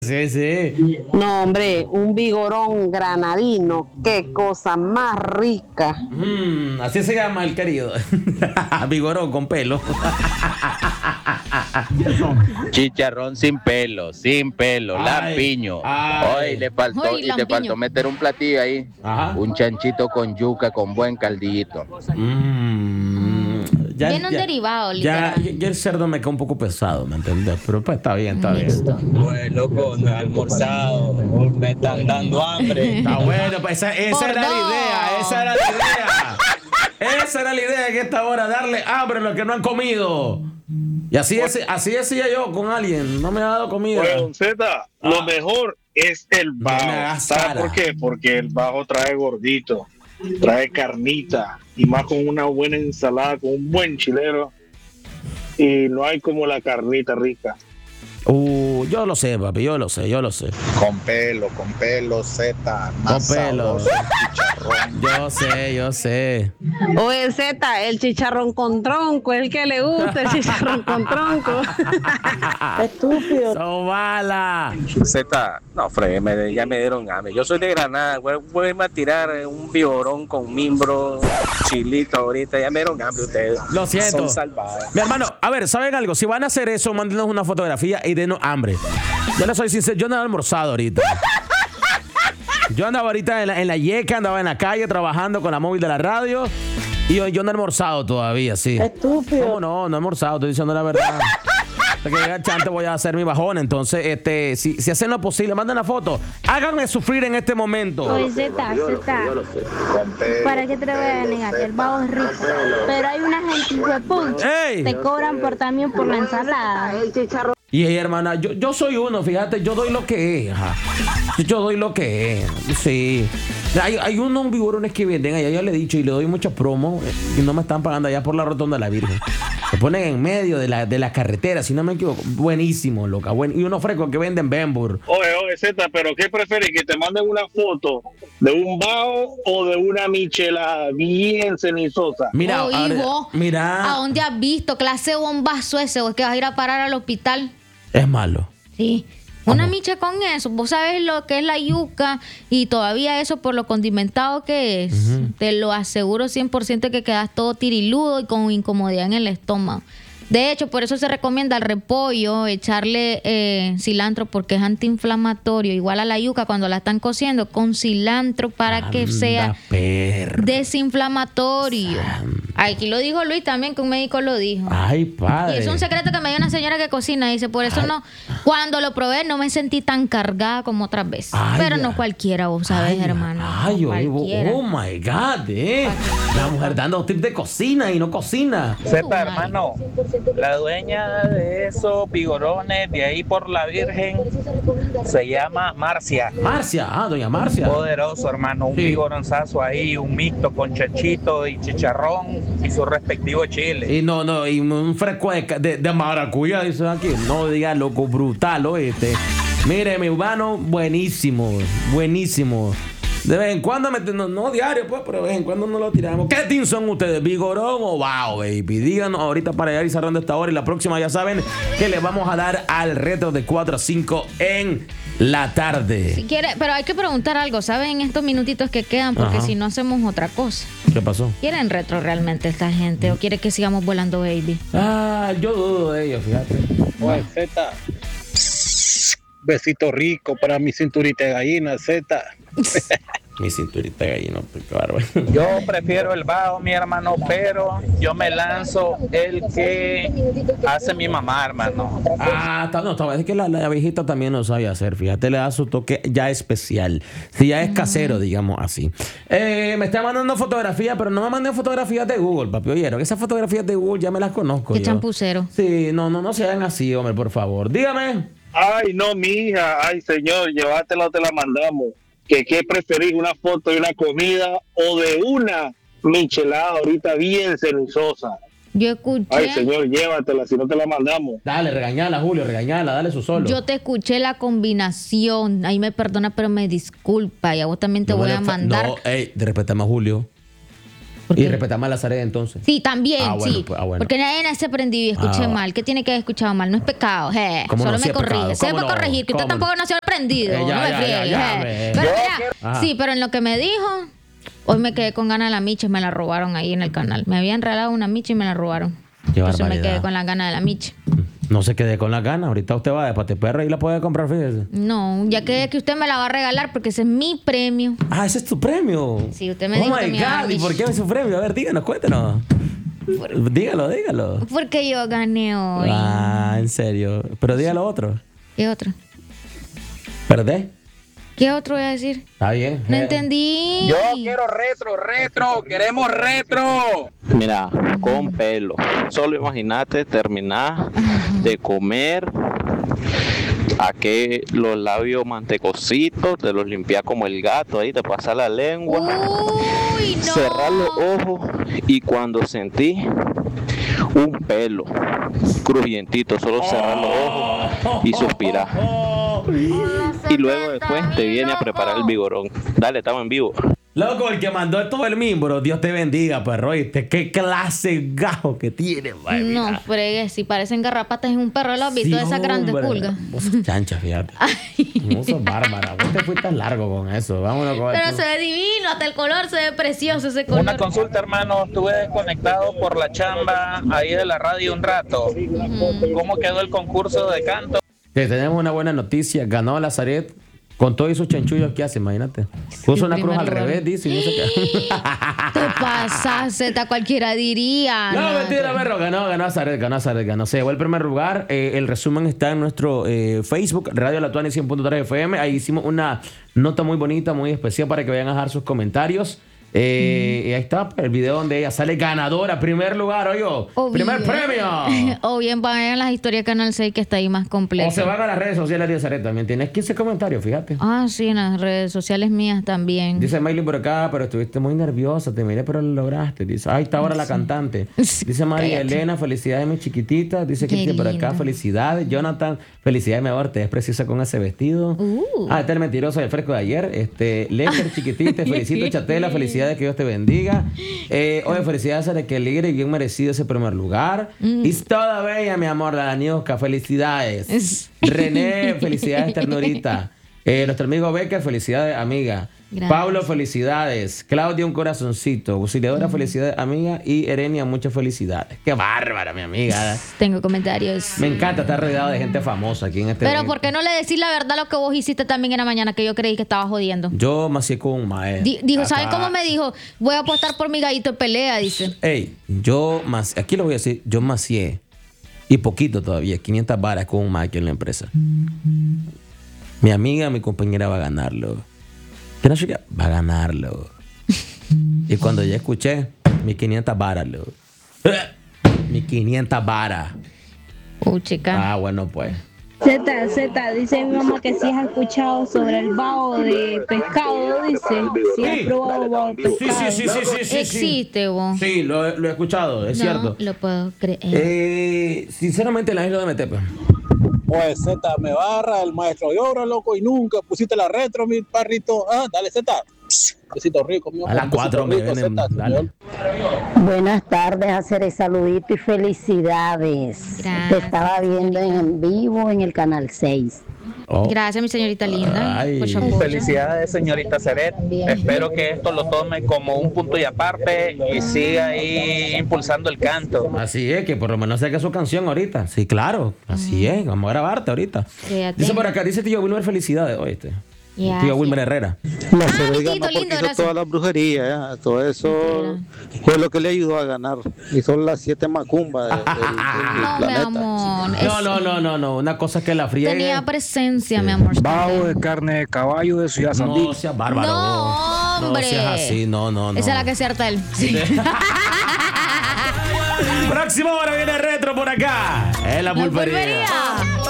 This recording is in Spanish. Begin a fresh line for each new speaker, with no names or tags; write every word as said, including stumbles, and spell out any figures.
Sí, sí.
No, hombre, un vigorón granadino, qué cosa más rica.
Mm, así se llama el querido. Vigorón con pelo.
Chicharrón sin pelo, sin pelo,
Ay,
lampiño.
ay.
Hoy le faltó,
Ay,
y le
lampiño.
faltó meter un platillo ahí.
Ajá.
Un chanchito con yuca con buen caldillito.
Mm, ya,
Viene un
ya-
derivado,
ya,
literal.
ya el cerdo me cae un poco pesado, ¿me entiendes? Pero pues está bien, está bien.
Mixto.
Pues loco, no he almorzado, me están dando hambre.
Está bueno, pues esa, esa
Por
era la
dos.
idea, esa era la idea. Esa era la idea en esta hora, darle hambre a los que no han comido. Y así, es, así decía yo con alguien, no me ha dado comida.
Oye, don Z, lo mejor es el
me
bajo.
hagas
¿Sabes
cara.
por qué? Porque el bajo trae gordito, trae carnita y más con una buena ensalada, con un buen chilero. Y no hay como la carnita rica.
Uh, yo lo sé, papi, yo lo sé, yo lo sé.
Con pelo, con pelo, Z,
Con pelo. Yo sé, yo sé.
Oye, Z, el chicharrón con tronco, el que le gusta, el chicharrón con tronco. Estúpido.
¡So mala!
Z, no, fregué, ya me dieron hambre. Yo soy de Granada, voy, voy a irme a tirar un vigorón con mimbro, chilito ahorita. Ya me dieron hambre ustedes.
Lo siento.
Son salvajes.
Mi hermano, a ver, ¿saben algo? Si van a hacer eso, mándenos una fotografía y denos hambre. Yo no soy sincero, yo no he almorzado ahorita. Yo andaba ahorita en la, en la yeca, andaba en la calle trabajando con la móvil de la radio y yo, yo no he almorzado todavía, sí.
Estúpido.
¿Cómo no? No he almorzado, estoy diciendo la verdad. Hasta que llegue el chante voy a hacer mi bajón. Entonces, este, si, si hacen lo posible, manden la foto. Háganme sufrir en este momento.
Oye, Z, Z, ¿para qué te lo voy a negar? El vago es rico. Pero hay una gente, hijo de puta,
¡Ey!
te cobran por también por la ensalada.
Y hey, hermana, yo, yo soy uno, fíjate, yo doy lo que es, ajá. Yo doy lo que es, sí. Hay, hay unos vigorones que venden allá, ya le he dicho, y le doy muchas promos, eh, y no me están pagando allá por la rotonda de la Virgen. Se ponen en medio de la, de la carretera, si no me equivoco. Buenísimo, loca. Buen, y unos frescos que venden Bembur.
Oye, oye, Z, pero ¿qué prefieres? ¿Que te manden una foto de un bajo o de una michelada bien cenizosa?
Mira,
Oí,
ahora-
vos,
mira,
¿a dónde has visto clase de bombazo ese? ¿O es que vas a ir a parar al hospital?
es malo.
Sí. Una
Vamos.
micha con eso. Vos sabés lo que es la yuca y todavía eso por lo condimentado que es.
Ujú.
Te lo aseguro cien por ciento que quedas todo tiriludo y con incomodidad en el estómago. De hecho, por eso se recomienda al repollo echarle eh, cilantro porque es antiinflamatorio. Igual a la yuca cuando la están cociendo con cilantro para que
Anda,
sea
perra.
desinflamatorio. Aquí lo dijo Luis también, que un médico lo dijo.
Ay,
Y
padre.
es un secreto que me dio una señora que cocina. Dice, por eso no, cuando lo probé no me sentí tan cargada como otras veces.
Ay,
Pero
ya.
no cualquiera, vos sabés,
Ay,
hermano.
Ay,
no
oye,
cualquiera.
oh my God, eh. La mujer dando tips de cocina y no cocina.
Z, hermano, la dueña de esos vigorones de ahí por la Virgen se llama Marcia.
Marcia, ah, doña Marcia.
Poderoso, hermano, un
Sí.
vigoronzazo ahí, un mixto con chanchito y chicharrón y su respectivo chile.
Y no, no, y un fresco de, de, de maracuyá, dicen aquí. No diga loco, brutal, oíste. Mire, mi urbano, buenísimo, buenísimo. De vez en cuando, me, no, no diario, pues, pero de vez en cuando no lo tiramos. ¿Qué team son ustedes? ¿Vigorón o wow, baby? Díganos ahorita para llegar y cerrando esta hora. Y la próxima ya saben que le vamos a dar al reto de cuatro a cinco en la tarde.
Si quiere, pero hay que preguntar algo, ¿saben? En estos minutitos que quedan, porque
Ajá.
si no hacemos otra cosa.
¿Qué pasó?
¿Quieren retro realmente esta gente o quiere que sigamos volando, baby?
Ah, yo dudo de ellos, fíjate.
Oye, Z, besito rico para mi cinturita de gallina, Z.
Mi cinturita de gallina, pues, qué bárbaro.
Yo prefiero el bajo, mi hermano, pero yo me lanzo el que hace mi mamá, hermano.
Ah, está, no, está, es que la, la viejita también lo sabe hacer, fíjate, le da su toque ya especial. Si ya es casero, digamos así. Eh, me está mandando fotografías, pero no me manden fotografías de Google, papi. Oyeron, esas fotografías de Google ya me las conozco.
Qué
yo.
champucero.
Sí, no, no, no sean así, hombre, por favor. Dígame.
Ay, no, mi hija, ay, señor, llévatela o te la mandamos. ¿Que qué preferís, una foto de una comida o de una michelada ahorita bien cenizosa?
Yo escuché.
Ay, señor, llévatela, si no te la mandamos.
Dale, regañala, Julio, regañala, dale su solo.
Yo te escuché la combinación. Ahí me perdona, pero me disculpa. Y a vos también te
No
voy
me
a
refe-
mandar.
No, ey, de respetame a Julio. Y respeta más la Zaret entonces.
Sí, también,
Ah, bueno,
sí.
pues, ah, bueno.
Porque nadie nace aprendido y escuché
Ah.
mal. ¿Qué tiene que haber escuchado mal? No es pecado, je.
¿Cómo
Solo
no? Sí
me
es pecado.
corrige. Se
¿Cómo
puede
no?
corregir, que usted
¿Cómo
tampoco
no?
nació aprendido.
Eh, ya,
no me
ya, ya,
friegue,
ya,
je.
ve.
Pero
Yo
mira,
Ajá.
sí, pero en lo que me dijo, hoy me quedé con ganas de la micha y me la robaron ahí en el canal. Me habían regalado una micha y me la robaron.
Qué
Entonces me
barbaridad.
quedé con la gana de la micha.
No se quede con las ganas. Ahorita usted va de Pate Perro y la puede comprar, fíjese.
No, ya que, que usted me la va a regalar porque ese es mi premio.
Ah, ese es tu premio.
Sí, usted me
oh
dijo que
my
me iba a dar
God, ¿y
mi-
por qué es su premio? A ver, díganos, cuéntanos. Dígalo, dígalo.
Porque yo gané hoy.
Ah, en serio. Pero dígalo otro.
¿Qué otro?
¿Perdés?
¿Qué otro voy a decir?
Está bien.
No
Eh,
entendí.
Yo quiero retro, retro, queremos retro.
Mira, con pelo. Solo imagínate terminar de comer a que los labios mantecositos te los limpias como el gato, ahí te pasa la lengua,
Uy, no.
cerrar los ojos y cuando sentí un pelo crujientito, solo cerrar los ojos y suspirar. Y luego después te viene a preparar el vigorón. Dale, estamos en vivo.
Loco, el que mandó todo el miembro, Dios te bendiga, perro. ¿Oíste? ¿Qué clase de gajo que tiene, vaya,
No,
mira.
fregue, si parecen garrapatas en un perro, ¿lo has visto?
Sí,
Esa grande
hombre.
pulga.
Vos sos chancha, fíjate. Vos sos bárbara. Vos te fuiste largo con eso. Vámonos con
Pero
esto.
se ve divino, hasta el color se ve precioso ese color.
Una consulta, hermano. Estuve desconectado por la chamba ahí de la radio un rato. ¿Cómo quedó el concurso de canto?
Te tenemos una buena noticia. Ganó la Zaret con todos esos chanchullos que hace, imagínate. Puso una cruz
primer
al
lugar.
revés, dice, y no sé qué.
Te pasaste, ta cualquiera diría.
No, mentira, perro. Ganó, ganó Zaret, ganó Zaret, ganó. Se llevó el primer lugar. Eh, el resumen está en nuestro eh, Facebook, Radio La Tuani cien punto tres F M. Ahí hicimos una nota muy bonita, muy especial para que vayan a dejar sus comentarios. Eh, y ahí está el video donde ella sale ganadora, primer lugar, oye,
O
primer
bien.
premio.
O bien vayan a las historias Canal seis que está ahí más completo.
O se van a las redes sociales de Zaret también. Tienes quince comentarios, fíjate.
Ah, sí, en las redes sociales mías también.
Dice Miley por acá, pero estuviste muy nerviosa, te miré, pero lo lograste. Dice, ahí está ahora la cantante.
Sí,
Dice María
cállate.
Elena, felicidades, mi chiquitita. Dice
Qué
Cristian por acá,
linda.
felicidades. Jonathan, felicidades, mi amor, te ves preciosa con ese vestido.
Uh.
Ah, este es el mentiroso del fresco de ayer. Este, Lester, chiquitita, te felicito, Chatela, felicidades, que Dios te bendiga. Eh, oye, felicidades a que libre y bien merecido ese primer lugar.
Mm.
Y toda bella, mi amor, la Daniosca, felicidades. René, felicidades, ternurita. Eh, nuestro amigo Becker, felicidades, amiga.
Gracias.
Pablo, felicidades. Claudia, un corazoncito. Auxiliadora, felicidades, amiga. Y Erenia, muchas felicidades. Qué bárbara, mi amiga.
Tengo comentarios.
Me encanta estar rodeado de gente famosa aquí en este.
Pero ¿por qué no le decís la verdad lo que vos hiciste también en la mañana que yo creí que estaba jodiendo?
Yo me hacía con un maestro.
Di- dijo, ¿saben cómo me dijo? Voy a apostar por mi gallito de pelea, dice.
Ey, yo más. Aquí lo voy a decir. Yo macié. Y poquito todavía. quinientas varas con un mae aquí en la empresa. Mi amiga, mi compañera va a ganarlo. ¿Qué no sé qué? Va a ganarlo. Y cuando ya escuché, mis quinientas varas, lo. Mis quinientas varas.
Uh, chica.
Ah, bueno, pues.
Z, Z, dice mi mamá que sí has escuchado sobre el bao de pescado, dice. Sí has
Sí.
probado bao de
Sí,
pescado.
sí, sí, sí, sí, sí, sí.
Existe, vos.
Sí, lo, lo he escuchado, es
no
cierto.
lo puedo creer.
Eh, sinceramente, la isla de Metepe.
Pues Z, me barra el maestro Llora, loco, y nunca pusiste la retro, mi parrito. Ah, dale, Z. Besito rico, mi
A las
amor,
cuatro me
besito rico,
vienen.
Zeta,
Dale.
señor.
Buenas tardes, hacer el saludito y felicidades.
Gracias.
Te estaba viendo en vivo en el canal seis.
Oh.
Gracias, mi señorita linda.
Ay.
Por su apoyo.
Felicidades, señorita Zaret. Espero que esto lo tome como un punto y aparte y siga ahí impulsando el canto.
Así es, que por lo menos saque su canción ahorita. Sí, claro. Así es. Vamos a grabarte ahorita.
Fíjate.
Dice por acá, dice tío Wilmer, felicidades. Oíste.
Ya,
Tío
sí.
Wilmer Herrera.
La
Ah,
Zaret
mijito,
ganó porque
lindo,
hizo
gracias.
toda la brujería, ya. Todo eso fue lo que le ayudó a ganar. Hizo las siete macumbas del, del- del
No, mi
planeta.
amor.
No,
Es-
no, no, no, no. Una cosa es que la friegue.
Tenía presencia, mi amor.
Bao de carne de caballo de Ciudad Sandí.
No seas bárbaro.
No, hombre.
No seas así, no, no, no.
Esa es la que se harta él. Sí.
Próxima hora viene retro por acá. En la
La
pulpería.
pulpería.